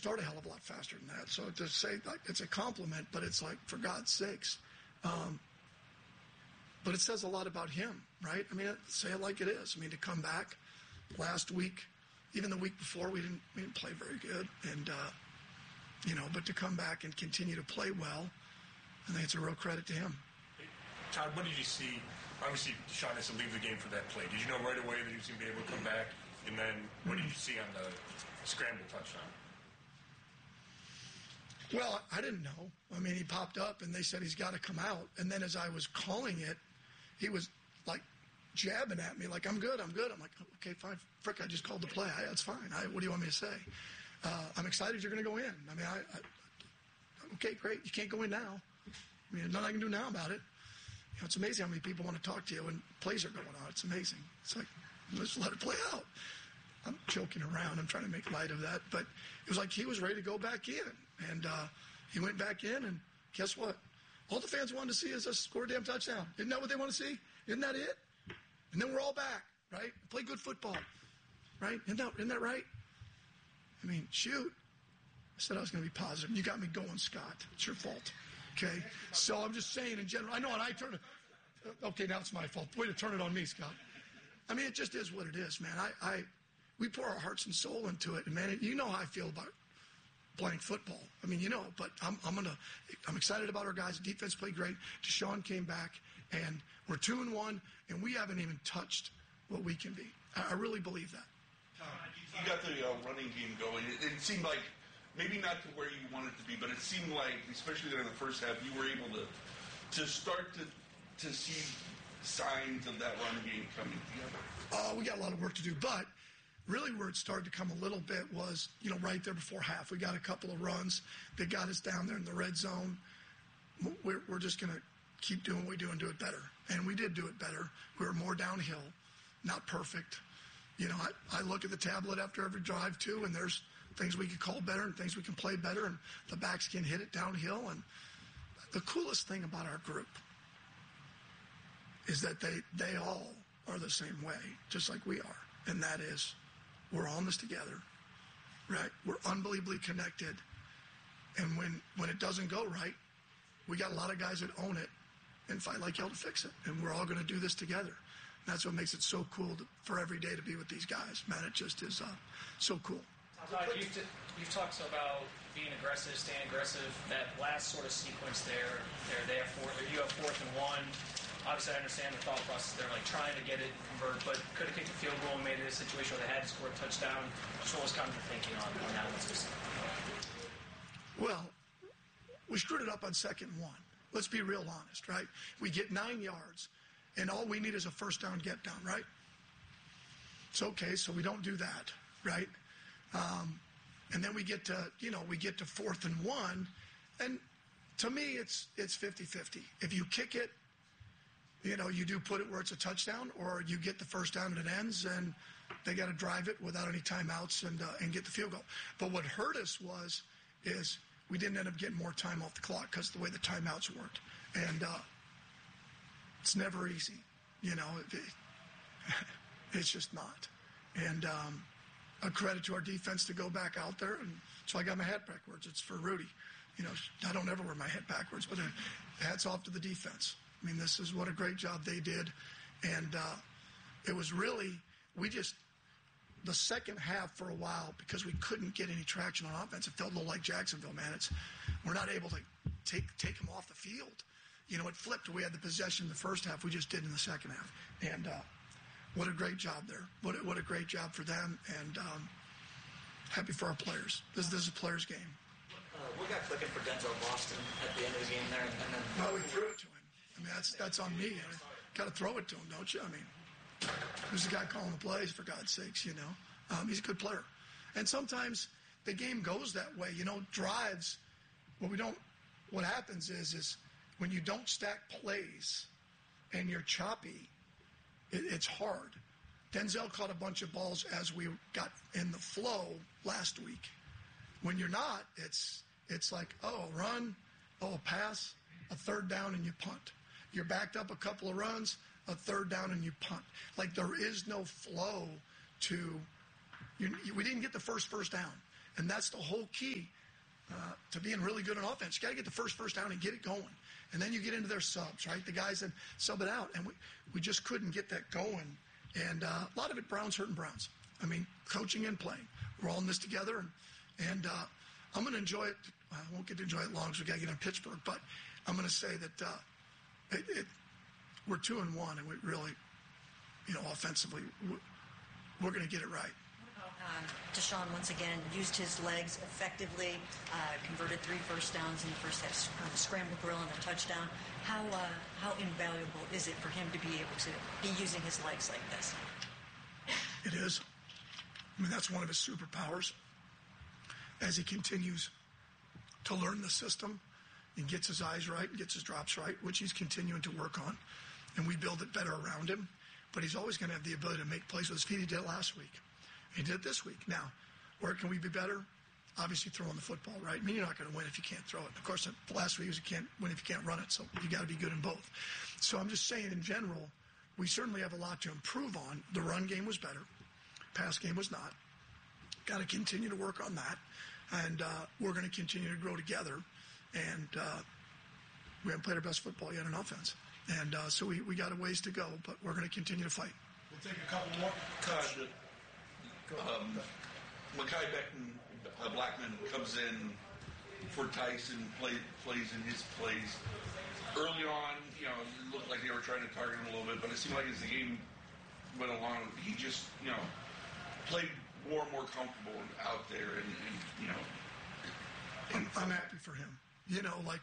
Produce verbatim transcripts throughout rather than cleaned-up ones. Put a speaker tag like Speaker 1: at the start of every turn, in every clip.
Speaker 1: start a hell of a lot faster than that. So to say like it's a compliment, but it's like, for God's sakes. Um, but it says a lot about him, right? I mean, say it like it is. I mean, to come back last week, even the week before, we didn't we didn't play very good, and uh, you know, but to come back and continue to play well, I think it's a real credit to him.
Speaker 2: Todd, what did you see? Obviously, Deshaun has to leave the game for that play. Did you know right away that he was going to be able to come back? And then what did you see on the scramble touchdown?
Speaker 1: Well, I didn't know. I mean, he popped up, and they said he's got to come out. And then as I was calling it, he was, like, jabbing at me, like, I'm good, I'm good. I'm like, okay, fine. Frick, I just called the play. I, that's fine. I, what do you want me to say? Uh, I'm excited you're going to go in. I mean, I, I, okay, great. You can't go in now. I mean, there's nothing I can do now about it. You know, it's amazing how many people want to talk to you when plays are going on. It's amazing. It's like, let's let it play out. I'm joking around. I'm trying to make light of that. But it was like he was ready to go back in. And uh, he went back in, and guess what? All the fans wanted to see is us score a damn touchdown. Isn't that what they want to see? Isn't that it? And then we're all back, right? Play good football, right? Isn't that, isn't that right? I mean, shoot. I said I was going to be positive. You got me going, Scott. It's your fault. Okay? So I'm just saying in general. I know, and I turned it. Okay, now it's my fault. Way to turn it on me, Scott. I mean, it just is what it is, man. I, I we pour our hearts and soul into it, and man, you know how I feel about playing football. I mean, you know, but I'm I'm gonna I'm excited about our guys. The defense played great. Deshaun came back, and we're two and one, and we haven't even touched what we can be. I, I really believe that.
Speaker 3: Tom, you got the uh, running game going. It, it seemed like maybe not to where you wanted to be, but it seemed like, especially there in the first half, you were able to to start to to see signs of that run game coming together.
Speaker 1: Uh, we got a lot of work to do, but really where it started to come a little bit was, you know, right there before half. We got a couple of runs that got us down there in the red zone. We're, we're just going to keep doing what we do and do it better. And we did do it better. We were more downhill, not perfect. You know, I, I look at the tablet after every drive, too, and there's things we can call better and things we can play better, and the backs can hit it downhill. And the coolest thing about our group is that they, they all are the same way, just like we are. And that is, we're all in this together, right? We're unbelievably connected. And when, when it doesn't go right, we got a lot of guys that own it and fight like hell to fix it. And we're all going to do this together. And that's what makes it so cool to, for every day to be with these guys. Man, it just is uh, so cool.
Speaker 4: Todd, you've, t- you've talked about being aggressive, staying aggressive. That last sort of sequence there, they're there for you have fourth and one. Obviously, I understand the thought process. They're like trying to get it and convert, but could have kicked a field goal and made it a situation where they had to score a touchdown. Just what was kind of the thinking on, on that one specifically?
Speaker 1: Well, we screwed it up on second one. Let's be real honest, right? We get nine yards, and all we need is a first down get down, right? It's okay, so we don't do that, right? Um, and then we get to, you know, we get to fourth and one, and to me, it's it's fifty-fifty. If you kick it, you know, you do put it where it's a touchdown, or you get the first down and it ends, and they got to drive it without any timeouts and uh, and get the field goal. But what hurt us was is we didn't end up getting more time off the clock because of the way the timeouts worked, and uh, it's never easy, you know. It, it, it's just not. And um, a credit to our defense to go back out there, and so I got my hat backwards. It's for Rudy. You know, I don't ever wear my head backwards, but uh, hats off to the defense. I mean, this is what a great job they did. And uh, it was really, we just, the second half for a while, because we couldn't get any traction on offense, it felt a little like Jacksonville, man. It's, we're not able to take take them off the field. You know, it flipped. We had the possession in the first half. We just did in the second half. And uh, what a great job there. What a, what a great job for them. And um, happy for our players. This, this is a players' game.
Speaker 5: Uh, what got clicking for Denzel Boston at the end of the game there? And then
Speaker 1: well, we threw it to him. I mean, that's that's on me. I got to throw it to him, don't you? I mean, who's the guy calling the plays, for God's sakes, you know? Um, he's a good player. And sometimes the game goes that way. You know, drives, what we don't, what happens is, is when you don't stack plays and you're choppy, it, it's hard. Denzel caught a bunch of balls as we got in the flow last week. When you're not, it's it's like, oh, a run, oh, a pass, a third down, and you punt. You're backed up a couple of runs, a third down, and you punt. Like, there is no flow to you, – we didn't get the first first down. And that's the whole key uh, to being really good on offense. You got to get the first first down and get it going. And then you get into their subs, right? The guys that sub it out. And we, we just couldn't get that going. And uh, a lot of it, Browns hurting Browns. I mean, coaching and playing. We're all in this together. And, and uh, I'm going to enjoy it. I won't get to enjoy it long because we got to get in Pittsburgh. But I'm going to say that uh, it, it, we're two and one, and we really, you know, offensively, we're going to get it right.
Speaker 6: Um, Deshaun once again used his legs effectively, uh, converted three first downs in the first half, uh, the scramble drill and a touchdown. How uh, how invaluable is it for him to be able to be using his legs like this?
Speaker 1: It is. I mean, that's one of his superpowers. As he continues to learn the system and gets his eyes right and gets his drops right, which he's continuing to work on, and we build it better around him. But he's always going to have the ability to make plays with his feet. He did it last week. He did it this week. Now, where can we be better? Obviously throwing the football, right? I mean, you're not going to win if you can't throw it. Of course, last week was you can't win if you can't run it, so you got to be good in both. So I'm just saying in general, we certainly have a lot to improve on. The run game was better. Pass game was not. Got to continue to work on that. And uh, we're going to continue to grow together. And uh, we haven't played our best football yet on offense. And uh, so we, we got a ways to go, but we're going to continue to fight.
Speaker 7: We'll take a couple more.
Speaker 3: God, um, Mekhi Becton, uh, Blackman comes in for Tyson, play, plays in his plays. Early on, you know, it looked like they were trying to target him a little bit, but it seemed like as the game went along, he just, you know, played more and more comfortable out there, and, and you know.
Speaker 1: I'm, I'm happy for him. You know, like,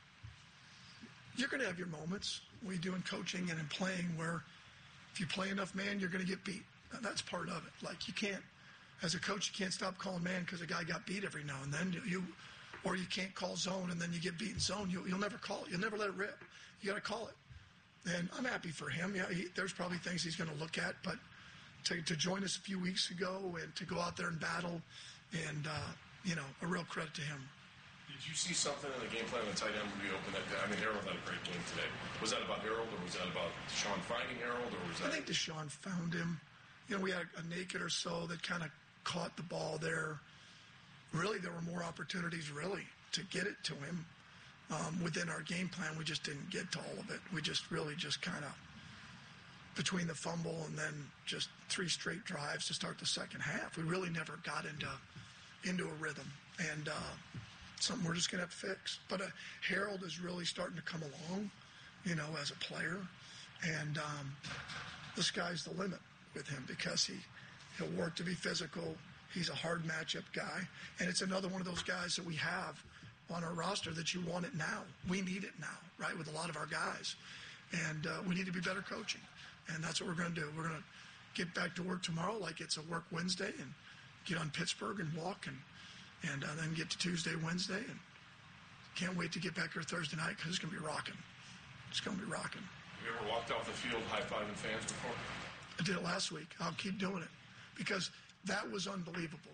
Speaker 1: you're going to have your moments, we do in coaching and in playing, where if you play enough man, you're going to get beat. That's part of it. Like, you can't, as a coach, you can't stop calling man because a guy got beat every now and then. You, or you can't call zone and then you get beat in zone. You, you'll never call it. You'll never let it rip. You got to call it. And I'm happy for him. Yeah, he, there's probably things he's going to look at, but to, to join us a few weeks ago and to go out there and battle, and uh, you know, a real credit to him.
Speaker 2: Did you see something in the game plan on the tight end when we opened that? I mean, Harold had a great game today. Was that about Harold, or was that about Deshaun finding Harold, or was that?
Speaker 1: I think Deshaun found him. You know, we had a naked or so that kind of caught the ball there. Really, there were more opportunities, really, to get it to him um, within our game plan. We just didn't get to all of it. We just really just kind of, between the fumble and then just three straight drives to start the second half, we really never got into into a rhythm. And uh, something we're just going to have to fix. But uh, Harold is really starting to come along, you know, as a player. And um, the sky's the limit with him, because he, he'll work to be physical. He's a hard matchup guy. And it's another one of those guys that we have on our roster that you want it now. We need it now, right, with a lot of our guys. And uh, we need to be better coaching. And that's what we're going to do. We're going to get back to work tomorrow like it's a work Wednesday, and get on Pittsburgh and walk, and and uh, then get to Tuesday, Wednesday. And can't wait to get back here Thursday night, because it's going to be rocking. It's going to be rocking.
Speaker 2: You ever walked off the field high-fiving fans before?
Speaker 1: I did it last week. I'll keep doing it, because that was unbelievable.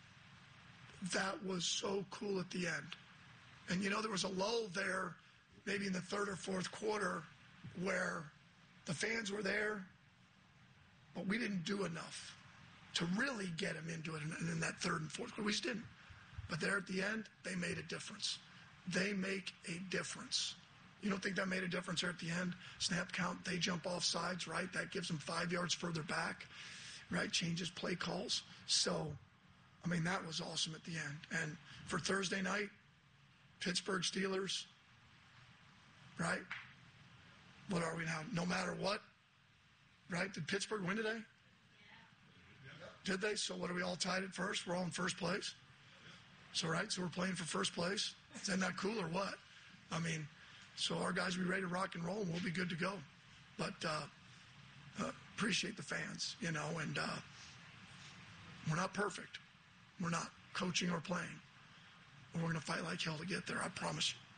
Speaker 1: That was so cool at the end. And, you know, there was a lull there maybe in the third or fourth quarter where the fans were there, but we didn't do enough to really get them into it in, in that third and fourth quarter. We just didn't. But there at the end, they made a difference. They make a difference. You don't think that made a difference there at the end? Snap count, they jump off sides, right? That gives them five yards further back, right? Changes play calls. So, I mean, that was awesome at the end. And for Thursday night, Pittsburgh Steelers, right? What are we now? No matter what, right? Did Pittsburgh win today? Did they? So what, are we all tied at first? We're all in first place? So, right, so we're playing for first place? Isn't that cool or what? I mean, so our guys will be ready to rock and roll, and we'll be good to go. But uh, uh, appreciate the fans, you know, and uh, we're not perfect. We're not coaching or playing. But we're going to fight like hell to get there, I promise you.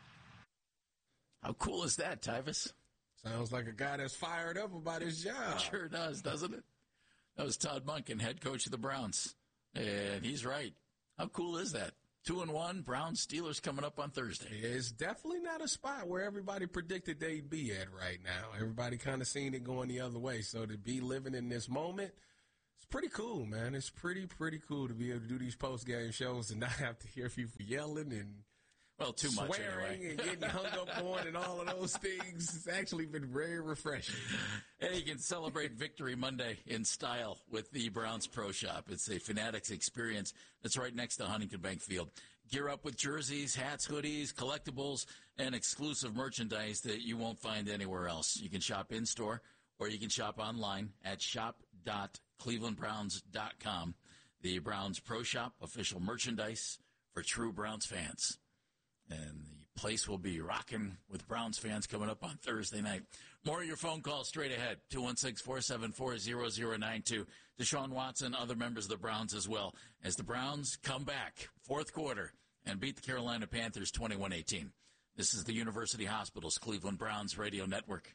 Speaker 8: How cool is that, Tyvis?
Speaker 7: Sounds like a guy that's fired up about his job.
Speaker 8: Sure does, doesn't it? That was Todd Monken, head coach of the Browns. And he's right. How cool is that? Two and one, Browns, Steelers coming up on Thursday.
Speaker 7: It's definitely not a spot where everybody predicted they'd be at right now. Everybody kind of seen it going the other way. So to be living in this moment, pretty cool, man. It's pretty, pretty cool to be able to do these post-game shows and not have to hear people yelling and
Speaker 8: well, too much
Speaker 7: swearing
Speaker 8: anyway.
Speaker 7: and getting hung up on and all of those things. It's actually been very refreshing.
Speaker 8: And you can celebrate Victory Monday in style with the Browns Pro Shop. It's a Fanatics experience that's right next to Huntington Bank Field. Gear up with jerseys, hats, hoodies, collectibles, and exclusive merchandise that you won't find anywhere else. You can shop in-store or you can shop online at shop dot cleveland browns dot com. The Browns Pro Shop, official merchandise for true Browns fans. And the place will be rocking with Browns fans coming up on Thursday night. More of your phone calls straight ahead, two one six, four seven four, zero zero nine two. Deshaun Watson, other members of the Browns as well, as the Browns come back, fourth quarter, and beat the Carolina Panthers twenty-one eighteen. This is the University Hospitals Cleveland Browns Radio Network.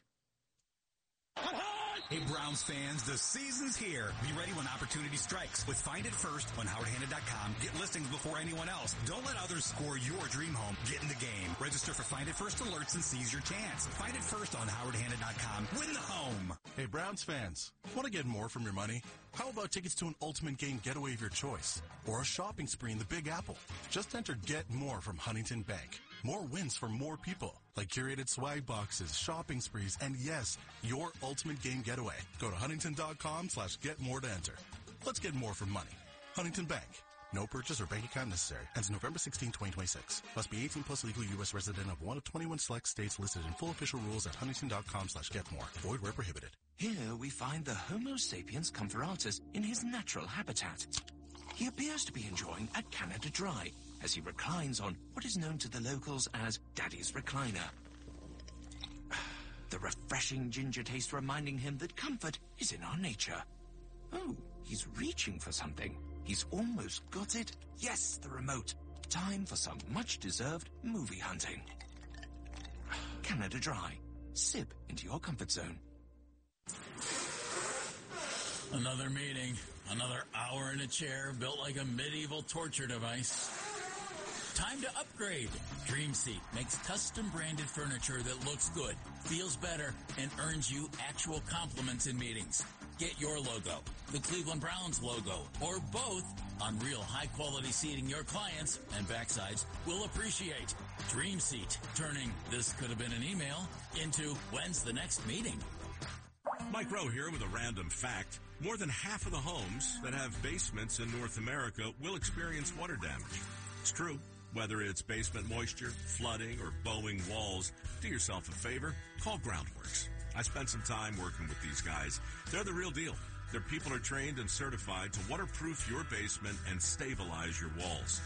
Speaker 9: Hey, Browns fans, the season's here. Be ready when opportunity strikes with Find It First on howard hanna dot com. Get listings before anyone else. Don't let others score your dream home. Get in the game. Register for Find It First alerts and seize your chance. Find It First on howard hanna dot com. Win the home.
Speaker 10: Hey, Browns fans, want to get more from your money? How about tickets to an ultimate game getaway of your choice? Or a shopping spree in the Big Apple? Just enter Get More from Huntington Bank. More wins for more people, like curated swag boxes, shopping sprees, and yes, your ultimate game getaway. Go to huntington.com slash get more to enter. Let's get more for money. Huntington Bank. No purchase or bank account necessary. Ends November sixteenth, twenty twenty-six. Must be eighteen plus legal U S resident of one of twenty-one select states listed in full official rules at huntington.com slash get more. Void where prohibited.
Speaker 11: Here we find the Homo sapiens comparatus in his natural habitat. He appears to be enjoying a Canada Dry as he reclines on what is known to the locals as Daddy's Recliner. The refreshing ginger taste reminding him that comfort is in our nature. Oh, he's reaching for something. He's almost got it. Yes, the remote. Time for some much-deserved movie hunting. Canada Dry. Sip into your comfort zone.
Speaker 8: Another meeting, another hour in a chair built like a medieval torture device. Time to upgrade. Dream Seat makes custom branded furniture that looks good, feels better, and earns you actual compliments in meetings. Get your logo, the Cleveland Browns logo, or both on real high-quality seating your clients and backsides will appreciate. Dream Seat, turning this could have been an email into when's the next meeting.
Speaker 12: Mike Rowe here with a random fact. More than half of the homes that have basements in North America will experience water damage. It's true. Whether it's basement moisture, flooding, or bowing walls, do yourself a favor, call Groundworks. I spent some time working with these guys. They're the real deal. Their people are trained and certified to waterproof your basement and stabilize your walls.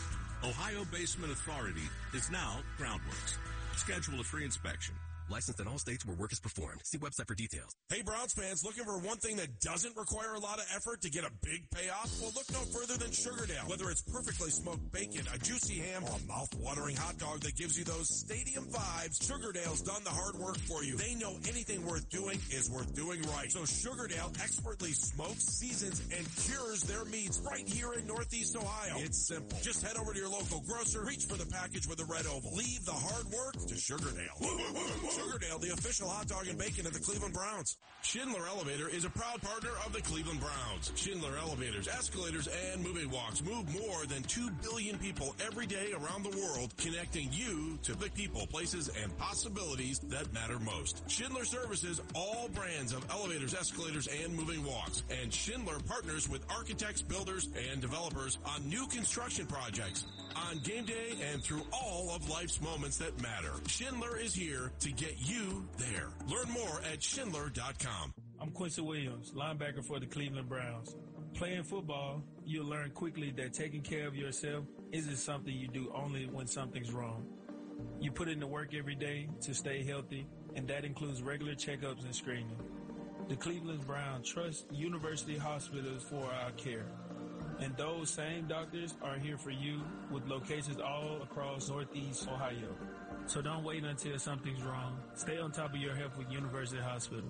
Speaker 12: Ohio Basement Authority is now Groundworks. Schedule a free inspection.
Speaker 13: Licensed in all states where work is performed. See website for details.
Speaker 14: Hey, Browns fans, looking for one thing that doesn't require a lot of effort to get a big payoff? Well, look no further than Sugardale. Whether it's perfectly smoked bacon, a juicy ham, or a mouth-watering hot dog that gives you those stadium vibes, Sugardale's done the hard work for you. They know anything worth doing is worth doing right. So Sugardale expertly smokes, seasons, and cures their meats right here in Northeast Ohio. It's simple. Just head over to your local grocer, reach for the package with the red oval. Leave the hard work to Sugardale. Sugardale, the official hot dog and bacon of the Cleveland Browns. Schindler Elevator is a proud partner of the Cleveland Browns. Schindler Elevators, escalators, and moving walks move more than two billion people every day around the world, connecting you to the people, places, and possibilities that matter most. Schindler services all brands of elevators, escalators, and moving walks. And Schindler partners with architects, builders, and developers on new construction projects, on game day, and through all of life's moments that matter. Schindler is here to get you there. Learn more at schindler dot com.
Speaker 15: I'm Quincy Williams, linebacker for the Cleveland Browns. Playing football, you'll learn quickly that taking care of yourself isn't something you do only when something's wrong. You put in the work every day to stay healthy, and that includes regular checkups and screening. The Cleveland Browns trust University Hospitals for our care. And those same doctors are here for you with locations all across Northeast Ohio. So don't wait until something's wrong. Stay on top of your health with University Hospital.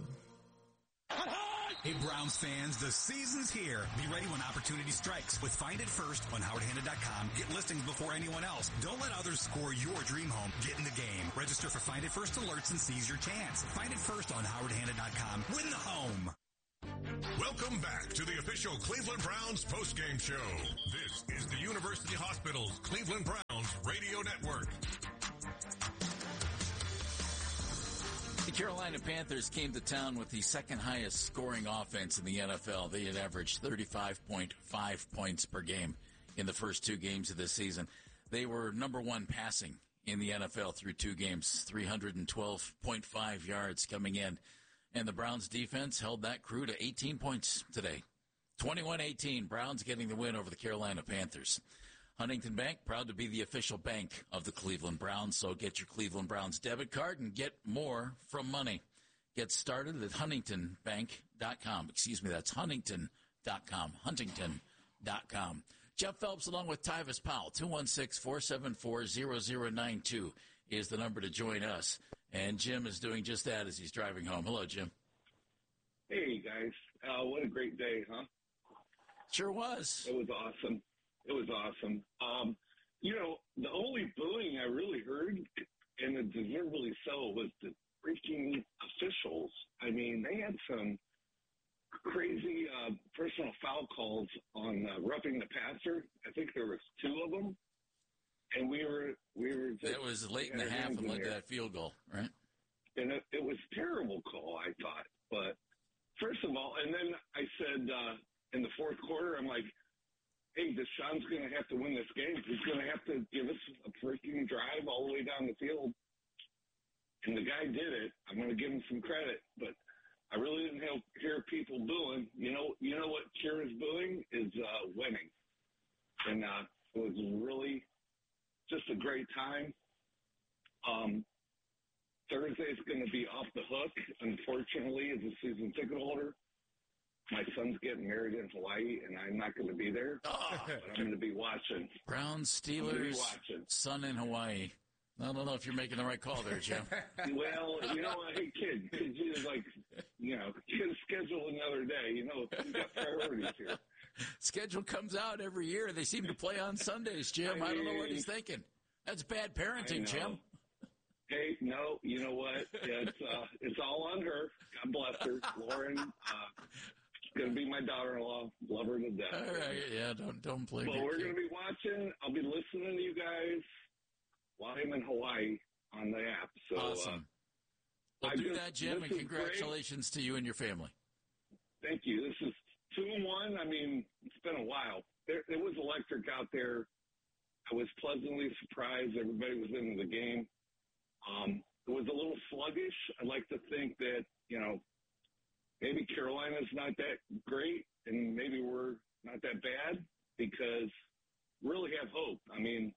Speaker 9: Hey, Browns fans, the season's here. Be ready when opportunity strikes with Find It First on howard hanna dot com. Get listings before anyone else. Don't let others score your dream home. Get in the game. Register for Find It First alerts and seize your chance. Find It First on howard hanna dot com. Win the home.
Speaker 16: Welcome back to the official Cleveland Browns postgame show. This is the University Hospital's Cleveland Browns Radio Network.
Speaker 8: The Carolina Panthers came to town with the second highest scoring offense in the N F L. They had averaged thirty-five point five points per game in the first two games of this season. They were number one passing in the N F L through two games, three hundred twelve point five yards coming in. And the Browns defense held that crew to eighteen points today. twenty-one eighteen, Browns getting the win over the Carolina Panthers. Huntington Bank, proud to be the official bank of the Cleveland Browns, so get your Cleveland Browns debit card and get more from money. Get started at huntington bank dot com. Excuse me, that's huntington dot com, huntington dot com. Jeff Phelps along with Tyvis Powell, two one six, four seven four, zero zero nine two is the number to join us. And Jim is doing just that as he's driving home. Hello, Jim.
Speaker 17: Hey, guys. Uh, what a great day, huh?
Speaker 8: Sure was.
Speaker 17: It was awesome. It was awesome. Um, you know, the only booing I really heard, and it deservedly so, was the freaking officials. I mean, they had some crazy uh, personal foul calls on uh, roughing the passer. I think there was two of them. And we were, we were just.
Speaker 8: That was late in the half and led to that field goal, right?
Speaker 17: And it, it was a terrible call, I thought. But first of all, and then I said uh, in the fourth quarter, I'm like, hey, Deshaun's going to have to win this game. He's going to have to give us a freaking drive all the way down the field. And the guy did it. I'm going to give him some credit. But I really didn't have, hear people booing. You know, you know what cures booing is uh, winning. And uh, it was really just a great time. Um, Thursday's going to be off the hook, unfortunately, as a season ticket holder. My son's getting married in Hawaii, and I'm not going to be there. Oh. But I'm going to be watching.
Speaker 8: Browns, Steelers, son in Hawaii. I don't know if you're making the right call there, Jim.
Speaker 17: Well, you know, hey, kid, kids, like, you know, kids schedule another day. You know, we've got priorities here.
Speaker 8: Schedule comes out every year. They seem to play on Sundays, Jim. I, I don't know what he's thinking. That's bad parenting, Jim.
Speaker 17: Hey, no, you know what? It's uh, it's all on her. God bless her. Lauren, uh, going to be my daughter-in-law. Love her to death.
Speaker 8: All right, yeah, don't, don't blame me.
Speaker 17: But we're going to be watching. I'll be listening to you guys while I'm in Hawaii on the app. So,
Speaker 8: awesome.
Speaker 17: Uh,
Speaker 8: well, do that, Jim, and congratulations to you and your family.
Speaker 17: Thank you. This is two and one. I mean, it's been a while. There, it was electric out there. I was pleasantly surprised. Everybody was into the game. Um, it was a little sluggish. I'd like to think that, you know, maybe Carolina's not that great and maybe we're not that bad because really have hope. I mean,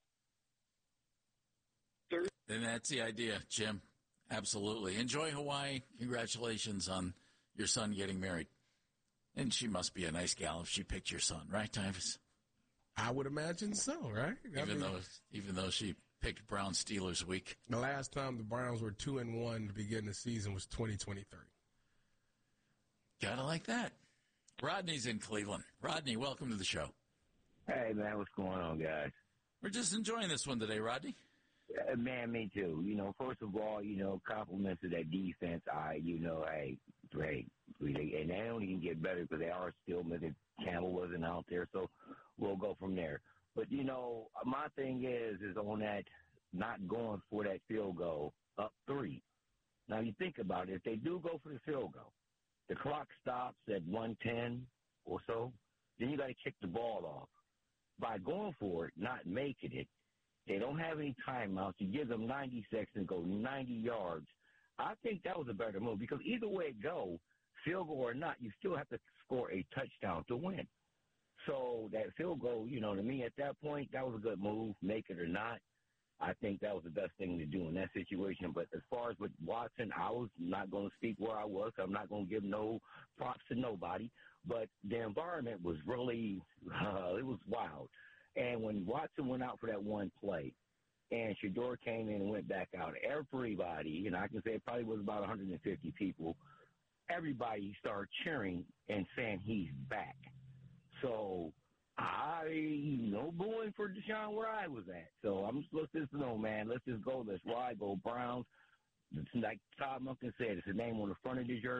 Speaker 17: third-
Speaker 8: and that's the idea, Jim. Absolutely. Enjoy Hawaii. Congratulations on your son getting married. And she must be a nice gal if she picked your son, right, Tyvis?
Speaker 7: I would imagine so, right? I
Speaker 8: Even
Speaker 7: mean,
Speaker 8: though, even though she picked Brown Steelers week.
Speaker 7: The last time the Browns were two and one to begin the season was twenty twenty-three.
Speaker 8: Gotta like that. Rodney's in Cleveland. Rodney, welcome to the show.
Speaker 18: Hey, man, what's going on, guys?
Speaker 8: We're just enjoying this one today, Rodney.
Speaker 18: Uh, man, me too. You know, first of all, you know, compliments to that defense. I, you know, hey, hey, and they don't even get better because they are still missing. Campbell wasn't out there, so we'll go from there. But, you know, my thing is, is on that not going for that field goal up three. Now, you think about it. If they do go for the field goal, the clock stops at one ten or so, then you got to kick the ball off. By going for it, not making it, they don't have any timeouts. You give them ninety seconds and go ninety yards. I think that was a better move because either way it go, field goal or not, you still have to score a touchdown to win. So that field goal, you know, to me at that point, that was a good move, make it or not. I think that was the best thing to do in that situation. But as far as with Watson, I was not going to speak where I was. I'm not going to give no props to nobody. But the environment was really, uh, it was wild. And when Watson went out for that one play and Shedeur came in and went back out, everybody, and I can say it probably was about one hundred fifty people, everybody started cheering and saying he's back. So I, no booing for Deshaun where I was at. So I'm just, let's just know, man, let's just go. Let's ride, go Browns. It's like Todd Monken said, it's the name on the front of the jersey.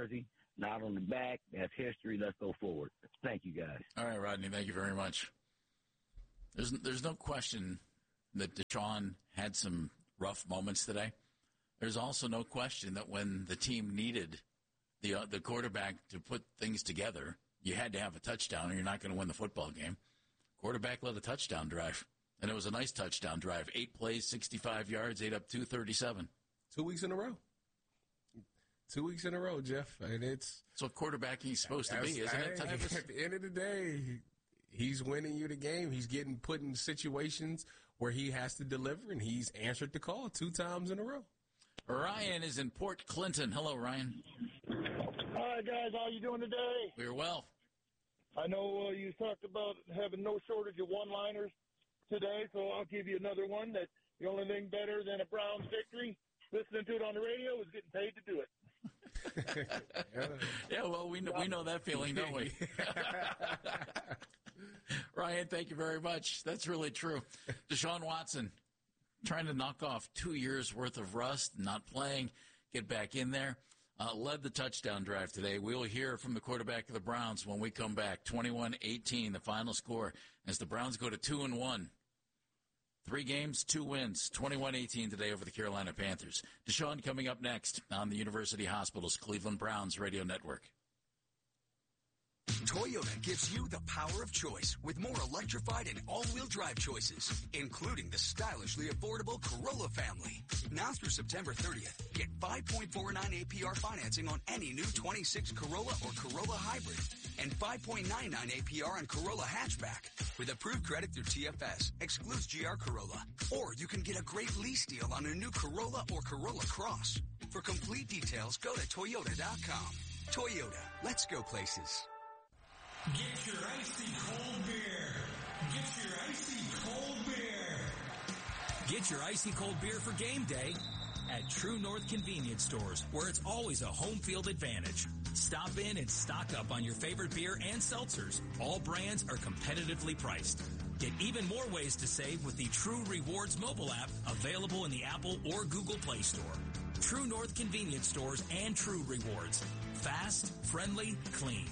Speaker 18: Not on the back. That's history. Let's go forward. Thank you, guys.
Speaker 8: All right, Rodney, thank you very much. There's there's no question that Deshaun had some rough moments today. There's also no question that when the team needed the uh, the quarterback to put things together, you had to have a touchdown or you're not going to win the football game. Quarterback led a touchdown drive, and it was a nice touchdown drive. Eight plays, sixty-five yards, eight up two thirty-seven.
Speaker 7: Two weeks in a row. Two weeks in a row, Jeff. And it's
Speaker 8: That's what quarterbacking is supposed to
Speaker 7: as,
Speaker 8: be, isn't
Speaker 7: I,
Speaker 8: it, Tyvus?
Speaker 7: At the end of the day, he's winning you the game. He's getting put in situations where he has to deliver, and he's answered the call two times in a row.
Speaker 8: Ryan is in Port Clinton. Hello, Ryan.
Speaker 19: Hi, guys. How you doing today?
Speaker 8: We're well.
Speaker 19: I know uh, you talked about having no shortage of one-liners today, so I'll give you another one. That the only thing better than a Browns victory, listening to it on the radio, is getting paid to do it.
Speaker 8: Yeah, well, we know, we know that feeling, don't we? Ryan, thank you very much. That's really true. Deshaun Watson trying to knock off two years' worth of rust, not playing, get back in there. Uh, led the touchdown drive today. We'll hear from the quarterback of the Browns when we come back. twenty-one eighteen, the final score, as the Browns go to two and one. Three games, two wins, twenty-one eighteen today over the Carolina Panthers. Deshaun coming up next on the University Hospitals Cleveland Browns Radio Network.
Speaker 20: Toyota gives you the power of choice with more electrified and all-wheel drive choices, including the stylishly affordable Corolla family. Now through September thirtieth, get five point four nine A P R financing on any new twenty-six Corolla or Corolla Hybrid and five point nine nine A P R on Corolla Hatchback with approved credit through T F S, excludes G R Corolla. Or you can get a great lease deal on a new Corolla or Corolla Cross. For complete details, go to Toyota dot com. Toyota, let's go places.
Speaker 21: Get your icy cold beer. Get your icy cold beer.
Speaker 11: Get your icy cold beer for game day at True North Convenience Stores, where it's always a home field advantage. Stop in and stock up on your favorite beer and seltzers. All brands are competitively priced. Get even more ways to save with the True Rewards mobile app, available in the Apple or Google Play Store. True North Convenience Stores and True Rewards. Fast, friendly, clean.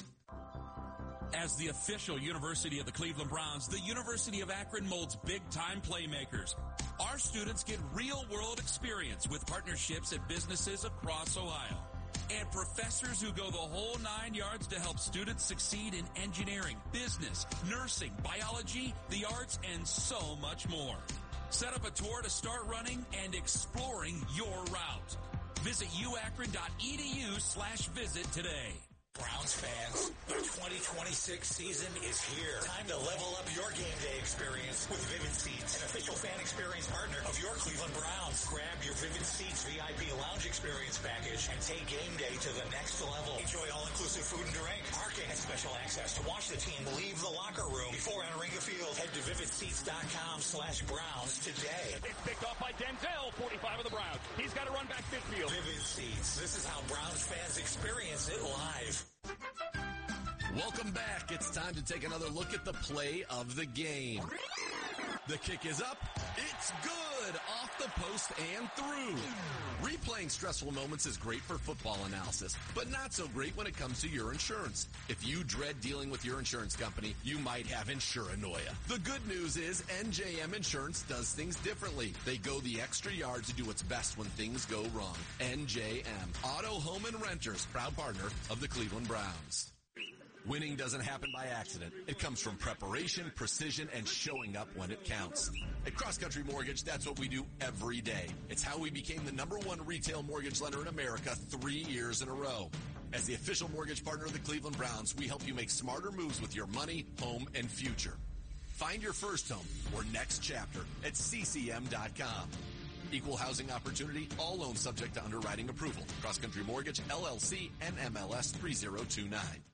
Speaker 22: As the official university of the Cleveland Browns, the University of Akron molds big-time playmakers. Our students get real-world experience with partnerships at businesses across Ohio. And professors who go the whole nine yards to help students succeed in engineering, business, nursing, biology, the arts, and so much more. Set up a tour to start running and exploring your route. Visit u akron dot e d u slash visit today.
Speaker 23: Browns fans, the twenty twenty-six season is here. Time to level up your game day experience with Vivid Seats, an official fan experience partner of your Cleveland Browns. Grab your Vivid Seats V I P lounge experience package and take game day to the next level. Enjoy all-inclusive food and drink, parking, and special access to watch the team leave the locker room before entering the field. Head to vivid seats dot com slash Browns today.
Speaker 24: It's picked off by Denzel, forty-five of the Browns. He's got to run back midfield.
Speaker 23: Vivid Seats. This is how Browns fans experience it live.
Speaker 25: Welcome back. It's time to take another look at the play of the game. The kick is up. It's good. Off the post and through. Replaying stressful moments is great for football analysis, but not so great when it comes to your insurance. If you dread dealing with your insurance company, you might have insuranoia. The good news is N J M Insurance does things differently. They go the extra yard to do what's best when things go wrong. N J M, Auto, Home, and Renters, proud partner of the Cleveland Browns. Winning doesn't happen by accident. It comes from preparation, precision, and showing up when it counts. At Cross Country Mortgage, that's what we do every day. It's how we became the number one retail mortgage lender in America three years in a row. As the official mortgage partner of the Cleveland Browns, we help you make smarter moves with your money, home, and future. Find your first home or next chapter at c c m dot com. Equal housing opportunity, all loans subject to underwriting approval. Cross Country Mortgage, L L C, N M L S three zero two nine.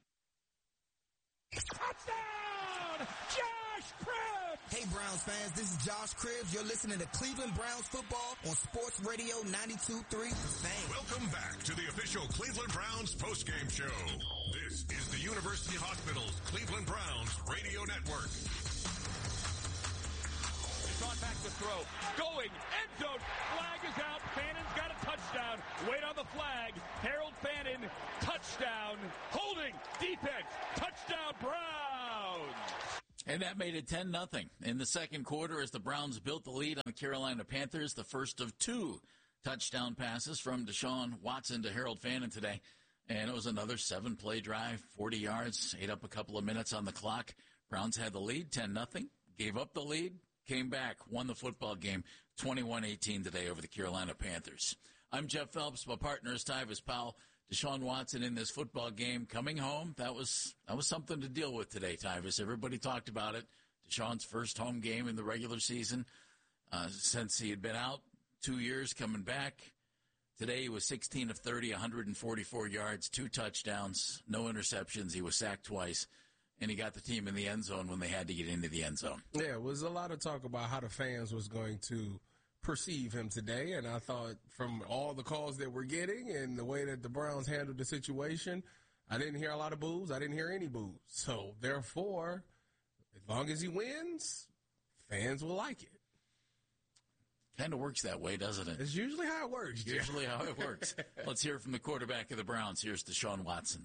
Speaker 21: Touchdown! Josh Cribbs!
Speaker 26: Hey, Browns fans, this is Josh Cribbs. You're listening to Cleveland Browns football on Sports Radio ninety-two point three.
Speaker 16: Welcome back to the official Cleveland Browns postgame show. This is the University Hospitals Cleveland Browns Radio Network.
Speaker 24: Brought back back to throw. Going, end zone, flag is out. Fannon's got a touchdown. Wait on the flag. Harold Fannin, touchdown. Holding, defense, touchdown, Browns.
Speaker 8: And that made it ten nothing in the second quarter as the Browns built the lead on the Carolina Panthers, the first of two touchdown passes from Deshaun Watson to Harold Fannin today. And it was another seven-play drive, forty yards, ate up a couple of minutes on the clock. Browns had the lead, ten nothing, gave up the lead, came back, won the football game, twenty-one eighteen today over the Carolina Panthers. I'm Jeff Phelps. My partner is Tyvis Powell. Deshaun Watson in this football game coming home. That was that was something to deal with today, Tyvis. Everybody talked about it. Deshaun's first home game in the regular season uh, since he had been out two years coming back. Today he was sixteen of thirty, one hundred forty-four yards, two touchdowns, no interceptions. He was sacked twice, and he got the team in the end zone when they had to get into the end zone.
Speaker 7: Yeah, it was a lot of talk about how the fans was going to perceive him today, and I thought from all the calls that we're getting and the way that the Browns handled the situation, I didn't hear a lot of boos. I didn't hear any boos. So, therefore, as long as he wins, fans will like it.
Speaker 8: Kind of works that way, doesn't it?
Speaker 7: It's usually how it works.
Speaker 8: It's usually how it works. Let's hear from the quarterback of the Browns. Here's Deshaun Watson.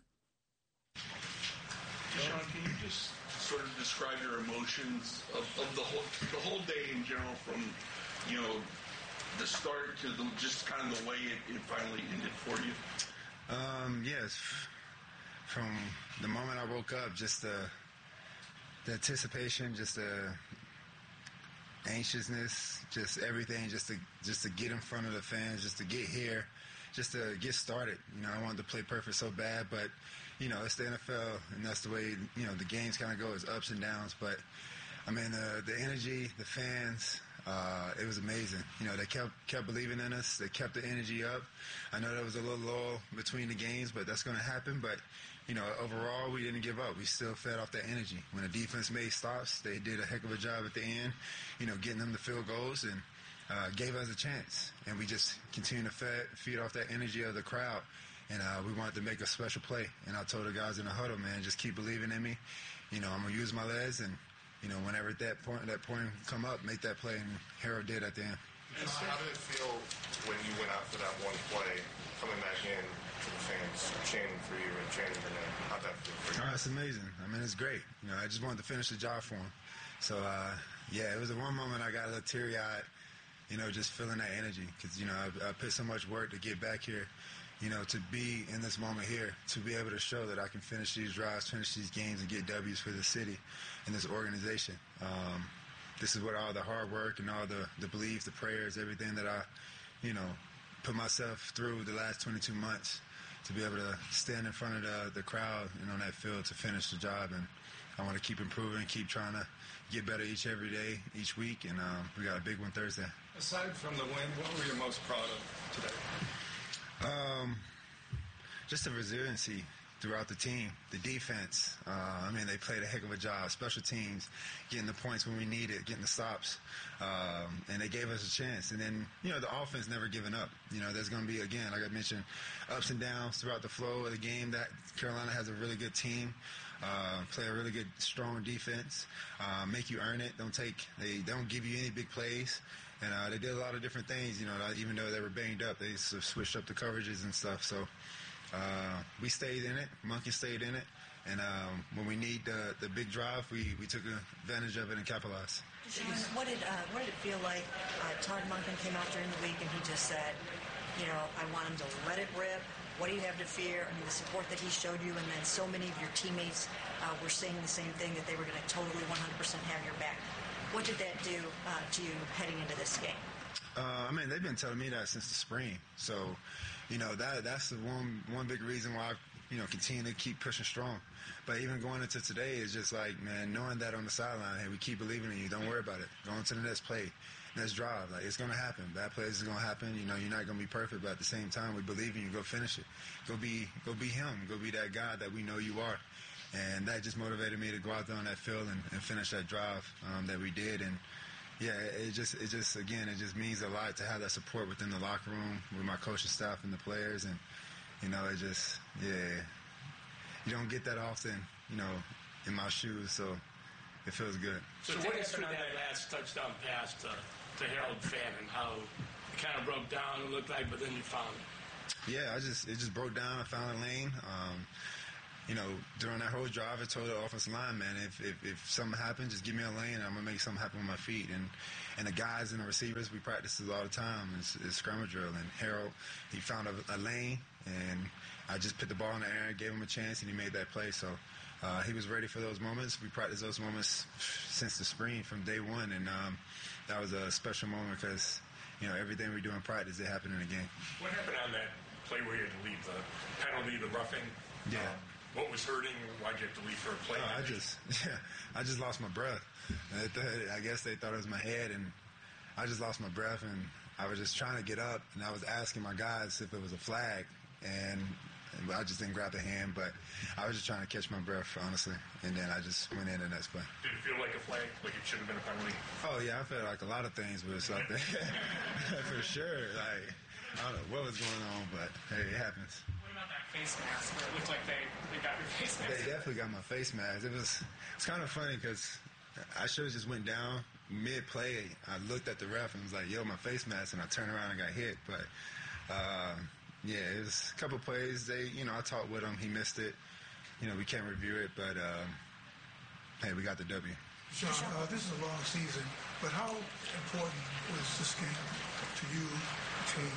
Speaker 1: Deshaun, can you just sort of describe your emotions of, of the whole the whole day in general, from you know the start to the, just kind of the way it, it finally ended for you?
Speaker 2: Um, yes, from the moment I woke up, just the the anticipation, just the anxiousness, just everything, just to just to get in front of the fans, just to get here, just to get started. You know, I wanted to play perfect so bad, but you know, it's the N F L, and that's the way, you know, the games kind of go, is ups and downs. But I mean, uh, the energy, the fans, uh, it was amazing. You know, they kept kept believing in us. They kept the energy up. I know there was a little lull between the games, but that's going to happen. But you know, overall, we didn't give up. We still fed off that energy. When the defense made stops, they did a heck of a job at the end, you know, getting them to field goals, and uh, gave us a chance. And we just continued to fed, feed off that energy of the crowd. And uh, we wanted to make a special play. And I told the guys in the huddle, man, just keep believing in me. You know, I'm going to use my legs, and, you know, whenever that point that point come up, make that play. And Harold did at the end.
Speaker 3: And so how did it feel when you went out for that one play, coming back in to the fans, chanting for you and chanting your name? How'd that feel for you?
Speaker 2: Oh, it's amazing. I mean, it's great. You know, I just wanted to finish the job for him. So, uh, yeah, it was the one moment I got a little teary-eyed, you know, just feeling that energy. Because, you know, I, I put so much work to get back here, you know, to be in this moment here, to be able to show that I can finish these drives, finish these games, and get W's for the city and this organization. Um, this is what all the hard work and all the, the beliefs, the prayers, everything that I, you know, put myself through the last twenty-two months to be able to stand in front of the, the crowd and on that field to finish the job. And I want to keep improving, keep trying to get better each every day, each week. And um, we got a big one Thursday.
Speaker 3: Aside from the win, what were you most proud of today?
Speaker 2: Um, just the resiliency throughout the team, the defense. Uh, I mean, they played a heck of a job. Special teams, getting the points when we need it, getting the stops, um, and they gave us a chance. And then, you know, the offense never giving up. You know, there's going to be, again, like I mentioned, ups and downs throughout the flow of the game. That Carolina has a really good team. Uh, play a really good, strong defense. Uh, make you earn it. Don't take. They don't give you any big plays. And uh, they did a lot of different things, you know, even though they were banged up, they sort of switched up the coverages and stuff. So uh, we stayed in it. Monkey stayed in it. And um, when we need the, the big drive, we, we took advantage of it and capitalized.
Speaker 4: Deshaun, what did, uh, what did it feel like? Uh, Todd Monken came out during the week and he just said, you know, I want him to let it rip. What do you have to fear? I mean, the support that he showed you, and then so many of your teammates uh, were saying the same thing, that they were going to totally one hundred percent have your back. What did that do uh, to you heading into this game?
Speaker 2: Uh, I mean, they've been telling me that since the spring. So, you know, that that's the one one big reason why I, you know, continue to keep pushing strong. But even going into today is just like, man, knowing that on the sideline, hey, we keep believing in you. Don't worry about it. Go on to the next play, next drive. Like, it's going to happen. Bad plays is going to happen. You know, you're not going to be perfect, but at the same time, we believe in you. Go finish it. Go be, go be him. Go be that guy that we know you are. And that just motivated me to go out there on that field and, and finish that drive um, that we did. And, yeah, it just, it just, again, it just means a lot to have that support within the locker room with my coaching staff and the players. And, you know, it just, yeah, you don't get that often, you know, in my shoes. So it feels good.
Speaker 5: So what happened on that last touchdown pass to to Harold Fannin, how it kind of broke down, it looked like, but then you found it.
Speaker 2: Yeah, I just it just broke down. I found a lane. Um, you know, during that whole drive, I told the offensive line, man, if, if if something happens, just give me a lane, and I'm gonna make something happen with my feet. And and the guys and the receivers, we practice this all the time. It's, it's scramble drill. And Harold, he found a, a lane, and I just put the ball in the air, gave him a chance, and he made that play. So uh, he was ready for those moments. We practiced those moments since the spring, from day one, and um, that was a special moment because, you know, everything we do in practice, it happened in the game.
Speaker 6: What happened on that play where you had to leave? The penalty, the roughing?
Speaker 2: Yeah.
Speaker 6: Um, what was hurting? Why'd you have to leave for a play?
Speaker 2: Oh, I just, yeah, I just lost my breath. I, thought, I guess they thought it was my head, and I just lost my breath, and I was just trying to get up, and I was asking my guys if it was a flag, and, and I just didn't grab the hand, but I was just trying to catch my breath, honestly, and then I just went in the next play.
Speaker 6: Did it feel like a flag, like it should have been a penalty?
Speaker 2: Oh, yeah, I felt like a lot of things was something, for sure. Like, I don't know what was going on, but hey, it happens.
Speaker 10: What about that face mask where it looked like they, they got your face mask?
Speaker 2: They definitely got my face mask. It was it's kind of funny because I should have just went down mid-play. I looked at the ref and was like, yo, my face mask, and I turned around and got hit. But, uh, yeah, it was a couple plays. They, you know, I talked with him. He missed it. You know, we can't review it, but, uh, hey, we got the W.
Speaker 12: Sean, uh, this is a long season, but how important was this game to you, team?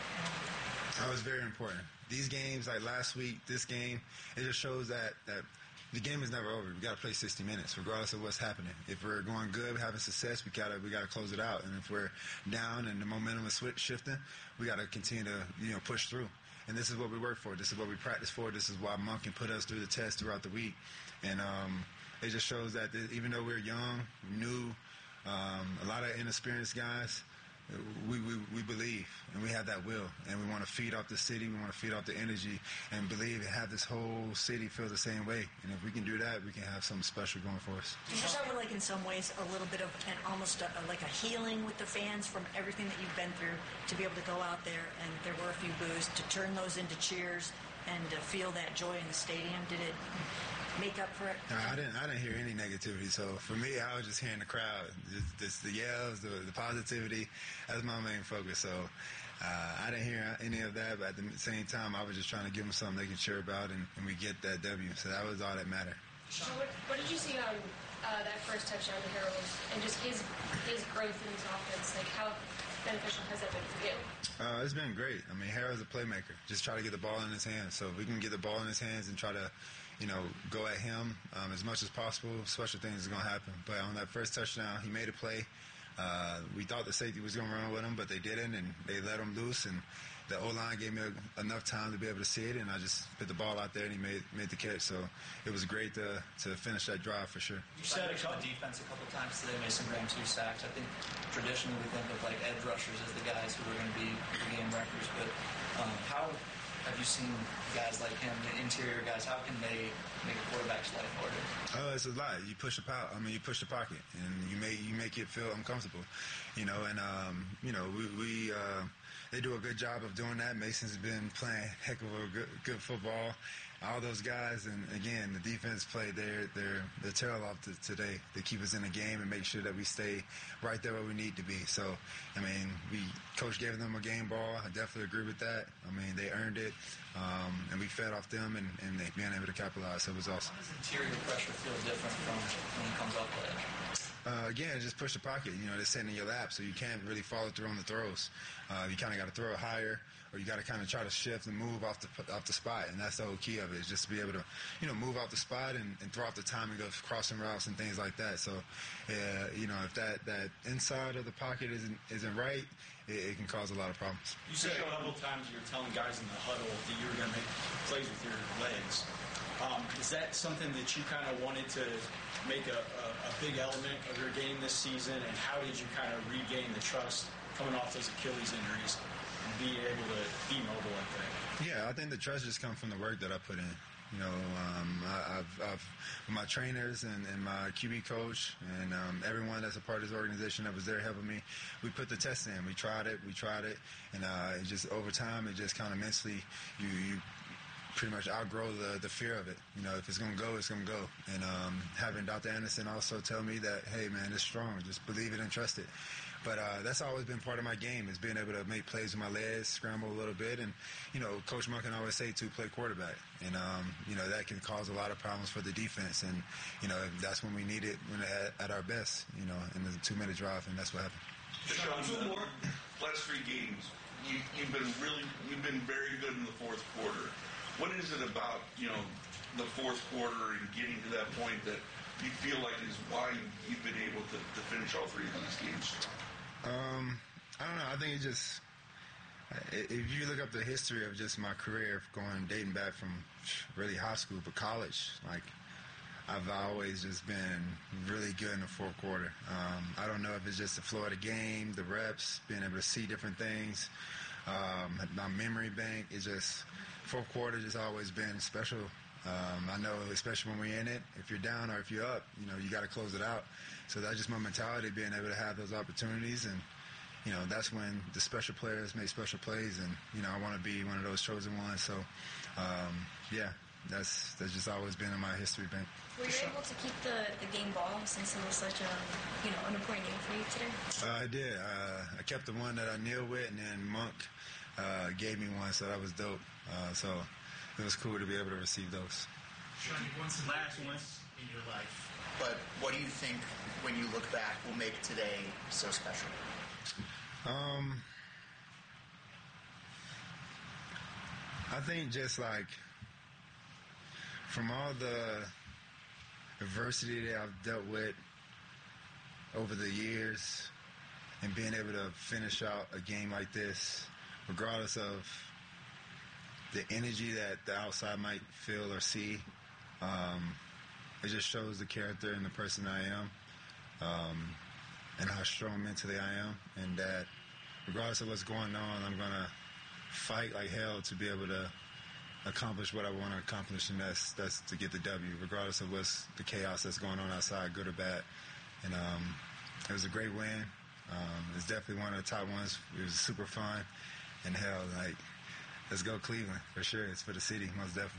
Speaker 2: That was very important. These games, like last week, this game, it just shows that, that the game is never over. We got to play sixty minutes, regardless of what's happening. If we're going good, having success, we gotta we gotta close it out. And if we're down and the momentum is switch, shifting, we got to continue to you know push through. And this is what we work for. This is what we practice for. This is why Monk can put us through the test throughout the week. And um, it just shows that even though we're young, new, um, a lot of inexperienced guys. We, we we believe, and we have that will, and we want to feed off the city. We want to feed off the energy, and believe and have this whole city feel the same way. And if we can do that, we can have something special going for us.
Speaker 4: Did you start with, like, in some ways, a little bit of an almost a, like a healing with the fans from everything that you've been through to be able to go out there and there were a few boos to turn those into cheers and to feel that joy in the stadium? Did it make up for it?
Speaker 2: No, I didn't. I didn't hear any negativity. So for me, I was just hearing the crowd, just, just the yells, the, the positivity. That's my main focus. So uh, I didn't hear any of that. But at the same time, I was just trying to give them something they can cheer about, and, and we get that W. So that was all that mattered.
Speaker 13: So what, what did you see on uh, that first touchdown to Harold, and just his his growth in his offense? Like, how beneficial has that been for you?
Speaker 2: Uh, it's been great. I mean, Harold's a playmaker. Just try to get the ball in his hands. So if we can get the ball in his hands and try to, you know, go at him um, as much as possible, special things are going to happen. But on that first touchdown, he made a play. Uh, we thought the safety was going to run with him, but they didn't, and they let him loose. And the O-line gave me a, enough time to be able to see it, and I just put the ball out there, and he made made the catch. So it was great to to finish that drive for sure.
Speaker 14: You said it on defense a couple times today. Mason Graham two sacks. I think traditionally we think of like edge rushers as the guys who are going to be the game wreckers, but um, how have you seen guys like him, the interior guys? How can they make a quarterback's life harder?
Speaker 2: Oh, it's a lot. You push the pocket. I mean, you push the pocket, and you make you make it feel uncomfortable, you know. And um, you know, we, we uh, they do a good job of doing that. Mason's been playing heck of a good, good football. All those guys, and again, the defense played their their their tail off to, today to keep us in the game and make sure that we stay right there where we need to be. So, I mean, we coach gave them a game ball. I definitely agree with that. I mean, they earned it, um, and we fed off them, and, and they being able to capitalize. So it was awesome.
Speaker 14: How does interior pressure feel different from when it comes off the edge?
Speaker 2: Uh, again, just push the pocket. You know, they're sitting in your lap, so you can't really follow through on the throws. Uh, you kind of got to throw it higher, or you got to kind of try to shift and move off the off the spot, and that's the whole key of it, is just to be able to, you know, move off the spot and, and throw off the timing of crossing routes and things like that. So, uh, you know, if that, that inside of the pocket isn't isn't right, it, it can cause a lot of problems.
Speaker 27: You said a couple of times you were telling guys in the huddle that you were going to make plays with your legs. Um, is that something that you kind of wanted to make a, a, a big element of your game this season, and how did you kind of regain the trust coming off those Achilles injuries and be able to be mobile like that?
Speaker 2: Yeah, I think the trust just comes from the work that I put in. You know, um, I, I've, I've my trainers and, and my Q B coach and um, everyone that's a part of this organization that was there helping me, we put the test in. We tried it, we tried it, and uh, it just over time, it just kind of mentally, you you pretty much outgrow the, the fear of it. You know, if it's going to go, it's going to go. And um, having Doctor Anderson also tell me that, hey, man, it's strong. Just believe it and trust it. But uh, that's always been part of my game, is being able to make plays with my legs, scramble a little bit. And, you know, Coach Monken always say to play quarterback. And, um, you know, that can cause a lot of problems for the defense. And, you know, that's when we need it when at, at our best, you know, in the two-minute drive, and that's what happened.
Speaker 1: Deshaun, two more last three games, you, you've been really, you've been very good in the fourth quarter. What is it about, you know, the fourth quarter and getting to that point that you feel like is why you've been able to, to finish all three of these games?
Speaker 2: Um, I don't know. I think it just, if you look up the history of just my career, going dating back from really high school but college, like I've always just been really good in the fourth quarter. Um, I don't know if it's just the flow of the game, the reps, being able to see different things. Um, my memory bank is just, fourth quarter has always been special. Um, I know, especially when we're in it, if you're down or if you're up, you know, you got to close it out. So that's just my mentality, being able to have those opportunities. And, you know, that's when the special players make special plays. And, you know, I want to be one of those chosen ones. So, um, yeah, that's that's just always been in my history bank.
Speaker 13: Were you able to keep the, the game ball since it was such a, you know, an important game for you today?
Speaker 2: Uh, I did. Uh, I kept the one that I kneeled with, and then Monk uh, gave me one, so that was dope. Uh, so it was cool to be able to receive those.
Speaker 9: Sean, you've won some last ones in your life, but what do you think, when you look back, will make today so special?
Speaker 2: Um, I think just like from all the adversity that I've dealt with over the years, and being able to finish out a game like this, regardless of the energy that the outside might feel or see, um, it just shows the character and the person I am, um, and how strong mentally I am, and that regardless of what's going on, I'm going to fight like hell to be able to accomplish what I want to accomplish, and that's that's to get the W, regardless of what's the chaos that's going on outside, good or bad. And um, it was a great win. Um, it's definitely one of the top ones. It was super fun, and hell, like, let's go Cleveland for sure. It's for the city, most definitely.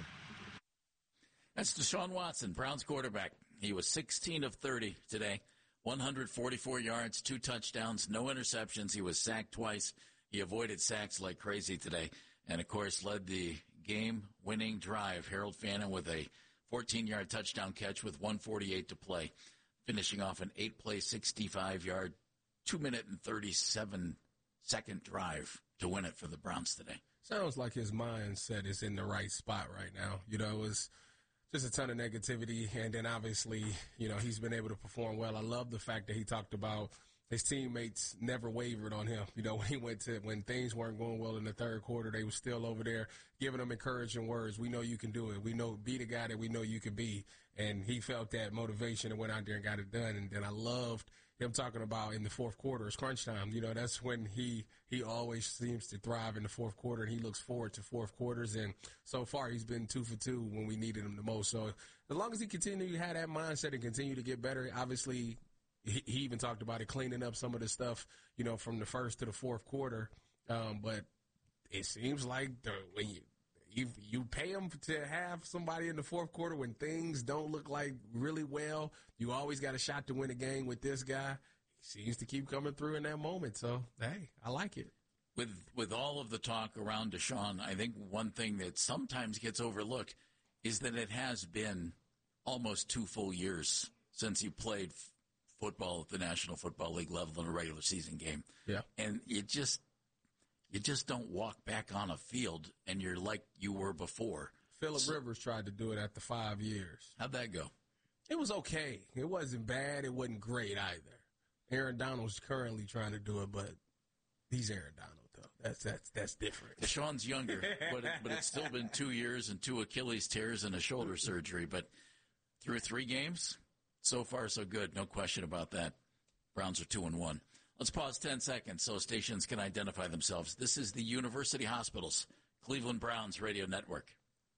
Speaker 8: That's Deshaun Watson, Browns quarterback. He was sixteen of thirty today, one hundred forty-four yards, two touchdowns, no interceptions. He was sacked twice. He avoided sacks like crazy today, and of course led the game-winning drive. Harold Fannin with a fourteen-yard touchdown catch with one forty-eight to play, finishing off an eight-play, sixty-five-yard, two minute and thirty-seven second drive to win it for the Browns today.
Speaker 7: Sounds like his mindset is in the right spot right now. You know, it was just a ton of negativity, and then obviously, you know, he's been able to perform well. I love the fact that he talked about his teammates never wavered on him. You know, when he went to, when things weren't going well in the third quarter, they were still over there giving him encouraging words. We know you can do it. We know, be the guy that we know you can be. And he felt that motivation and went out there and got it done. And then I loved him talking about in the fourth quarter, it's crunch time. You know, that's when he, he always seems to thrive in the fourth quarter, and he looks forward to fourth quarters. And so far, he's been two for two when we needed him the most. So as long as he continue to have that mindset and continue to get better, obviously, he, he even talked about it, cleaning up some of the stuff, you know, from the first to the fourth quarter. Um, but it seems like the, when you, You you pay them to have somebody in the fourth quarter when things don't look like really well. You always got a shot to win a game with this guy. He seems to keep coming through in that moment. So, hey, I like it.
Speaker 8: With with all of the talk around Deshaun, I think one thing that sometimes gets overlooked is that it has been almost two full years since he played f- football at the National Football League level in a regular season game.
Speaker 7: Yeah.
Speaker 8: And you just you just don't walk back on a field and you're like you were before.
Speaker 7: Phillip so, Rivers tried to do it after five years.
Speaker 8: How'd that go?
Speaker 7: It was okay. It wasn't bad. It wasn't great either. Aaron Donald's currently trying to do it, but he's Aaron Donald, though. That's that's that's different.
Speaker 8: Deshaun's younger, but it, but it's still been two years and two Achilles tears and a shoulder surgery. But through three games, so far so good. No question about that. Browns are two and one. Let's pause ten seconds so stations can identify themselves. This is the University Hospitals Cleveland Browns Radio Network.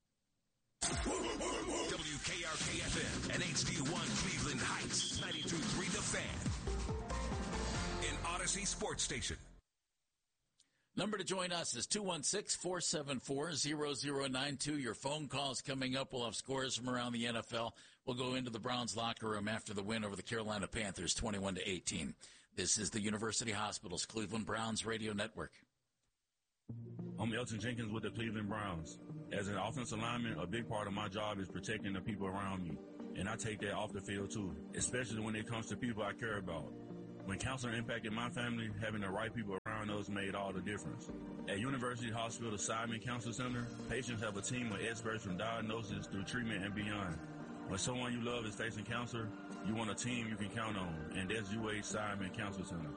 Speaker 16: W K R K F M and H D one Cleveland Heights, ninety-two point three The Fan. An Odyssey Sports Station.
Speaker 8: Number to join us is two one six, four seven four, zero zero nine two. Your phone calls coming up. We'll have scores from around the N F L. We'll go into the Browns locker room after the win over the Carolina Panthers, twenty-one to eighteen. This is the University Hospitals Cleveland Browns Radio Network.
Speaker 11: I'm Elton Jenkins with the Cleveland Browns. As an offensive lineman, a big part of my job is protecting the people around me. And I take that off the field too, especially when it comes to people I care about. When cancer impacted my family, having the right people around us made all the difference. At University Hospital Simon Cancer Center, patients have a team of experts from diagnosis through treatment and beyond. When someone you love is facing cancer, you want a team you can count on, and that's U H Simon Cancer Center.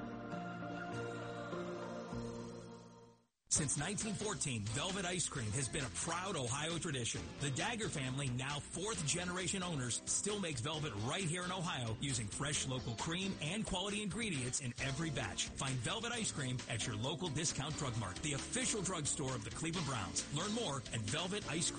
Speaker 21: Since nineteen fourteen, Velvet Ice Cream has been a proud Ohio tradition. The Dagger family, now fourth-generation owners, still makes Velvet right here in Ohio using fresh local cream and quality ingredients in every batch. Find Velvet Ice Cream at your local discount drug mart, the official drugstore of the Cleveland Browns. Learn more at velvet ice cream